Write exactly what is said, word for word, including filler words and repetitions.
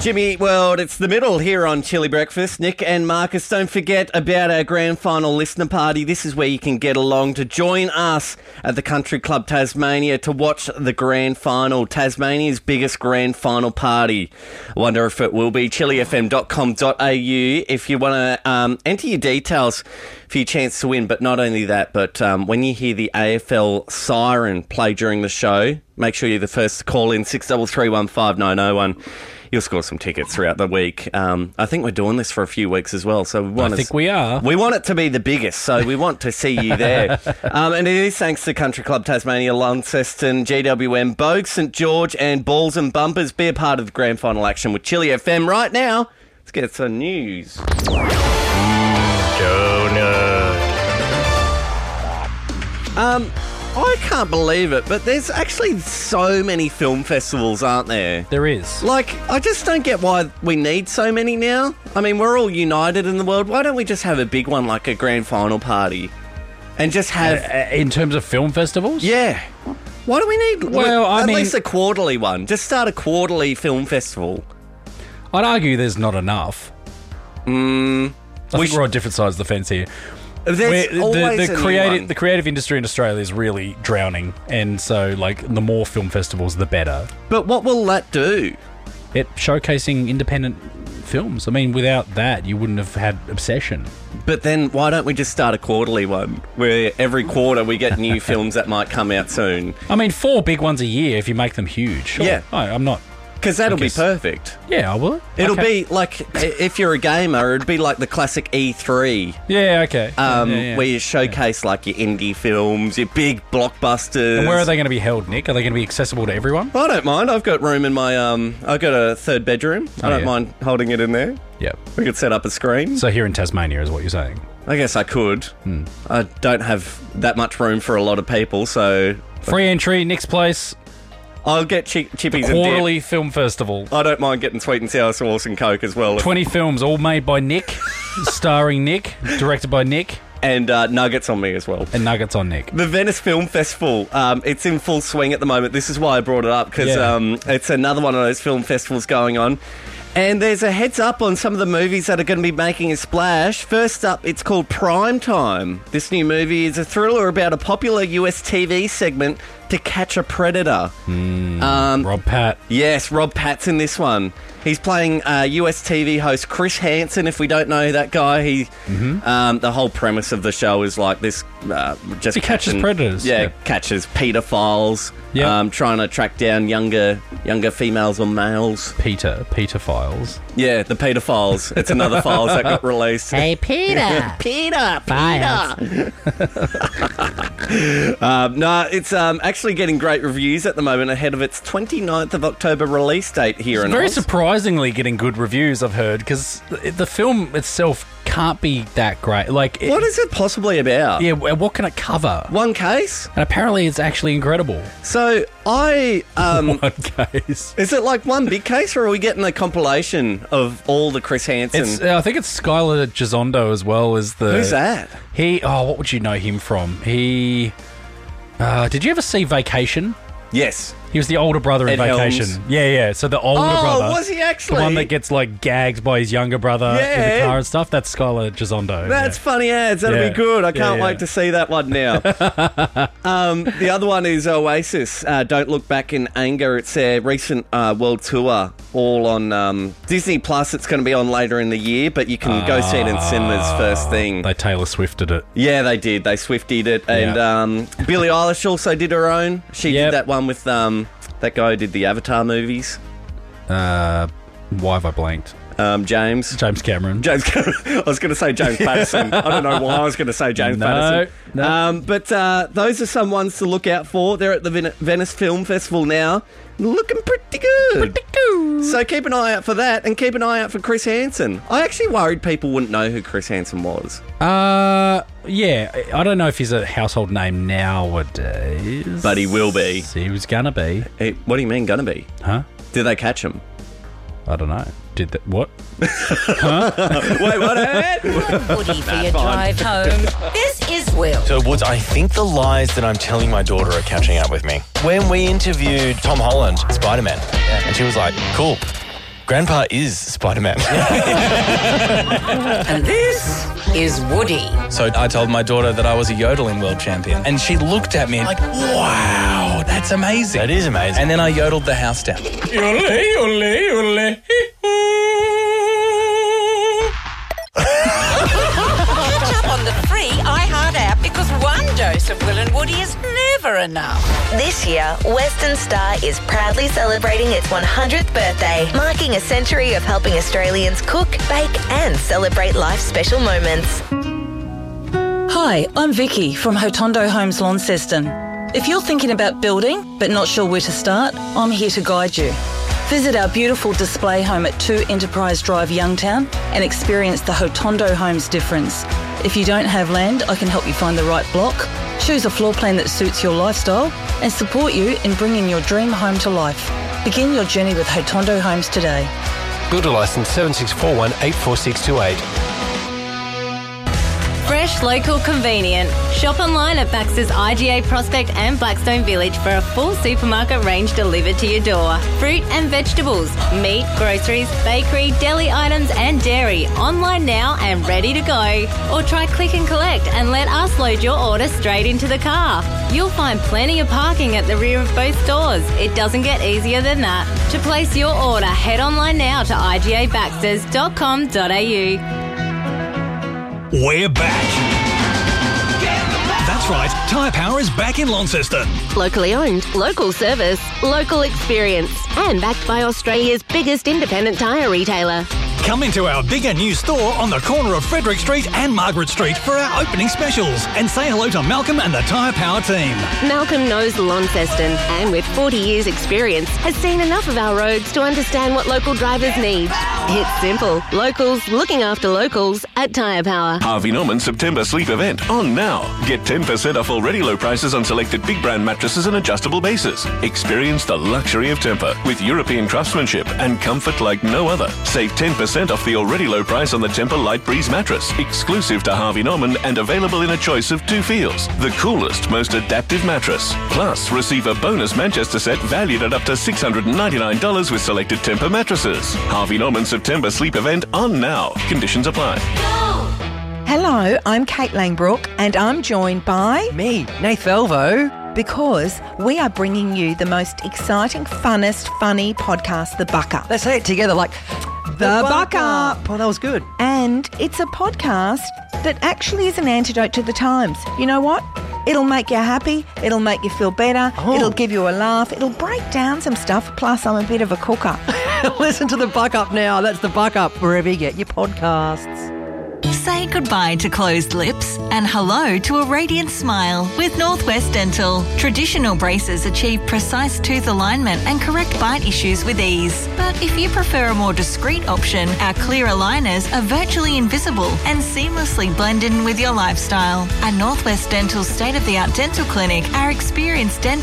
Jimmy Eat World, it's the middle here on Chili Breakfast. Nick and Marcus, don't forget about our grand final listener party. This is where you can get along to join us at the Country Club Tasmania to watch the grand final, Tasmania's biggest grand final party. I wonder if it will be chili f m dot com dot a u if you want to um, enter your details for your chance to win. But not only that, but um, when you hear the A F L siren play during the show, make sure you're the first to call in six three three one five nine oh one. You'll score some tickets throughout the week. Um, I think we're doing this for a few weeks as well. So we want I think we are. We want it to be the biggest, so we want to see you there. um, and it is thanks to Country Club Tasmania, Launceston, G W M, Bogue, St George and Balls and Bumpers. Be a part of the grand final action with Chili F M right now. Let's get some news. Donut. Um... I can't believe it, but there's actually so many film festivals, aren't there? There is. Like, I just don't get why we need so many now. I mean, we're all united in the world. Why don't we just have a big one like a grand final party? And just have... Uh, in terms of film festivals? Yeah. Why do we need... Well, I at mean... At least a quarterly one. Just start a quarterly film festival. I'd argue there's not enough. Mm, I think sh- we're on different sides of the fence here. There's the, always the a new creative one. the creative industry in Australia is really drowning, and so like the more film festivals, the better. But what will that do? It showcasing independent films. I mean, without that, you wouldn't have had Obsession. But then why don't we just start a quarterly one where every quarter we get new films that might come out soon? I mean, four big ones a year if you make them huge. Sure. Yeah. I, I'm not... Because that'll be guess- perfect. Yeah, I will. It'll Okay. be like, if you're a gamer, it'd be like the classic E three, Yeah, okay. um, Yeah, yeah. where you showcase like your indie films, your big blockbusters. And where are they going to be held, Nick? Are they going to be accessible to everyone? I don't mind. I've got room in my, um, I've got a third bedroom. I Oh, don't yeah. mind holding it in there. Yeah. We could set up a screen. So here in Tasmania is what you're saying. I guess I could. Hmm. I don't have that much room for a lot of people, so Free entry, Nick's Place, I'll get chi- chippies and quarterly film festival. dip. I don't mind getting sweet and sour sauce and Coke as well. twenty films, all made by Nick, starring Nick, directed by Nick, And uh, nuggets on me as well. and nuggets on Nick. The Venice Film Festival, um, it's in full swing at the moment. This is why I brought it up, because Yeah. um, it's another one of those film festivals going on. And there's a heads up on some of the movies that are going to be making a splash. First up, it's called Prime Time. This new movie is a thriller about a popular U S T V segment, To Catch a Predator. Um, Rob Pat. Yes, Rob Pat's in this one. He's playing uh, U S T V host Chris Hansen. If we don't know that guy, he um, the whole premise of the show is like this: uh, just He catches catching- predators. Yeah, Yeah. catches pedophiles. Yeah. um, trying to track down younger younger females or males. Peter. Peter Files. Yeah, the pedophiles. It's another files that got released. Hey, Peter. Peter, Files. Um, no, it's um, actually getting great reviews at the moment ahead of its twenty-ninth of October release date here in Very Oz. surprisingly getting good reviews, I've heard, because the film itself can't be that great. Like, it, What is it possibly about? Yeah, what can it cover? One case? And apparently it's actually incredible. So I um One case. is it like one big case, or are we getting a compilation of all the Chris Hansen? It's, uh, I think it's Skylar Gisondo as well as the... Who's that? He... Oh, what would you know him from? He... Uh, did you ever see Vacation? Yes. He was the older brother in Ed Vacation. Helms. Yeah, yeah. So the older Oh, brother... was he actually? The one that gets, like, gagged by his younger brother in Yeah. the car and stuff. That's Skylar Gisondo. That's yeah. funny ads. That'll Yeah. be good. I Yeah, can't yeah. wait to see that one now. um, the other one is Oasis. Uh, Don't Look Back in Anger. It's their recent uh, world tour, all on um, Disney Plus. It's going to be on later in the year, but you can go see it in cinemas first thing. They Taylor Swifted it. Yeah, they did. They Swiftied it. And Yeah. um, Billie Eilish also did her own. She Yep. did that one with um, that guy who did the Avatar movies, Uh, why have I blanked? um, James. James Cameron. James Cameron. I was going to say James Patterson. I don't know why I was going to say James No, Patterson. no. Um, but uh, those are some ones to look out for. They're at the Ven- Venice Film Festival now. Looking pretty good. Pretty good. So keep an eye out for that, and keep an eye out for Chris Hansen. I actually worried people wouldn't know who Chris Hansen was. Uh, yeah. I don't know if he's a household name nowadays. But he will be. He was gonna be. Hey, what do you mean, gonna be? Huh? Did they catch him? I don't know. Did that? What? Wait, what? Woody for your drive home. This is Will. So, Woods, I think the lies that I'm telling my daughter are catching up with me. When we interviewed Tom Holland, Spider-Man, and she was like, cool, Grandpa is Spider-Man. And this is Woody. So I told my daughter that I was a yodeling world champion, and she looked at me like, wow, that's amazing. That is amazing. And then I yodeled the house down. Yodel, yodel, yodel. Catch up on the free iHeart app because one dose of Will and Woody is never enough. This year, Western Star is proudly celebrating its one hundredth birthday, marking a century of helping Australians cook, bake and celebrate life's special moments. Hi, I'm Vicky from Hotondo Homes Launceston. If you're thinking about building but not sure where to start, I'm here to guide you. Visit our beautiful display home at two Enterprise Drive, Youngtown, and experience the Hotondo Homes difference. If you don't have land, I can help you find the right block, choose a floor plan that suits your lifestyle, and support you in bringing your dream home to life. Begin your journey with Hotondo Homes today. Builder licence seven six four one eight four six two eight. Fresh, local, convenient. Shop online at Baxter's I G A Prospect and Blackstone Village for a full supermarket range delivered to your door. Fruit and vegetables, meat, groceries, bakery, deli items and dairy. Online now and ready to go. Or try click and collect and let us load your order straight into the car. You'll find plenty of parking at the rear of both stores. It doesn't get easier than that. To place your order, head online now to I G A baxters dot com dot a u. We're back. That's right, Tyre Power is back in Launceston. Locally owned, local service, local experience, and backed by Australia's biggest independent tyre retailer. Come into our bigger new store on the corner of Frederick Street and Margaret Street for our opening specials and say hello to Malcolm and the Tyre Power team. Malcolm knows Launceston and with forty years experience has seen enough of our roads to understand what local drivers need. It's simple. Locals looking after locals at Tyre Power. Harvey Norman September Sleep Event on now. Get ten percent off already low prices on selected big brand mattresses and adjustable bases. Experience the luxury of Tempur with European craftsmanship and comfort like no other. Save ten percent off the already low price on the Tempur Light Breeze mattress, exclusive to Harvey Norman and available in a choice of two feels. The coolest, most adaptive mattress. Plus, receive a bonus Manchester set valued at up to six hundred ninety-nine dollars with selected Tempur mattresses. Harvey Norman September Sleep Event on now. Conditions apply. Hello, I'm Kate Langbrook and I'm joined by... me, Nath Velvo. Because we are bringing you the most exciting, funnest, funny podcast, The Buck Up. Let's say it together like... The, the Buck Up. Oh, that was good. And it's a podcast that actually is an antidote to the times. You know what? It'll make you happy. It'll make you feel better. Oh. It'll give you a laugh. It'll break down some stuff. Plus, I'm a bit of a cooker. Listen to The Buck Up now. That's The Buck Up, wherever you get your podcasts. Say goodbye to closed lips and hello to a radiant smile with Northwest Dental. Traditional braces achieve precise tooth alignment and correct bite issues with ease. But if you prefer a more discreet option, our clear aligners are virtually invisible and seamlessly blend in with your lifestyle. At Northwest Dental's state-of-the-art dental clinic, our experienced dentists